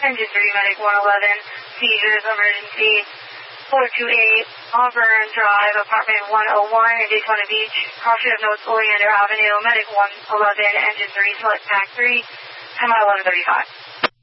Engine 3, Medic 111, seizures, emergency, 428 Auburn Drive, apartment 101 in Daytona Beach. Caution of notes, Oleander Avenue, Medic 111, Engine 3, select TAC 3, 10 1135.